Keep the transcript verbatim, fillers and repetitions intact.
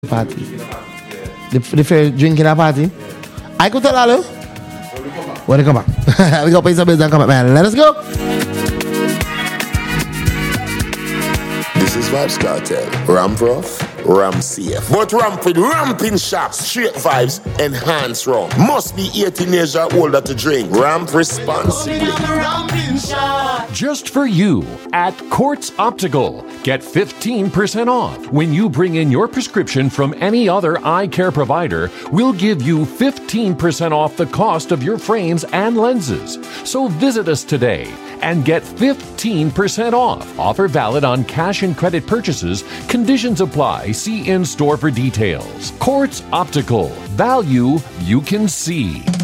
Party. The, the fair drinking a party. I could tell all when they come back. We go pay some bills and come back, man. Let us go. This is Vibes Cartel. Ram Prof, Ram C F. But ramp with ramping sharp, straight vibes, enhanced rum. Must be eighteen years or older to drink. Ramp responsibly. Just for you at Quartz Optical. Get fifteen percent off. When you bring in your prescription from any other eye care provider, we'll give you fifteen percent off the cost of your frames and lenses. So visit us today and get fifteen percent off. Offer valid on cash and credit purchases. Conditions apply. See in-store for details. Quartz Optical. Value you can see.